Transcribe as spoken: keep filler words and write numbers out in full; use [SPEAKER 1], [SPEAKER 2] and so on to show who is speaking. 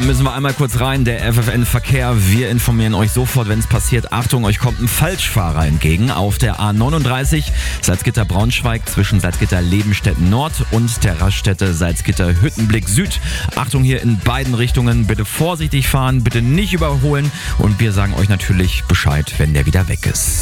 [SPEAKER 1] müssen wir einmal kurz rein. Der F F N-Verkehr. Wir informieren euch sofort, wenn es passiert. Achtung, euch kommt ein Falschfahrer entgegen auf der A neununddreißig Salzgitter-Braunschweig zwischen Salzgitter-Lebenstetten Nord und der Raststätte Salzgitter-Hüttenblick Süd. Achtung hier in beiden Richtungen. Bitte vorsichtig fahren, bitte nicht überholen. Und wir sagen euch natürlich Bescheid, wenn der wieder weg ist.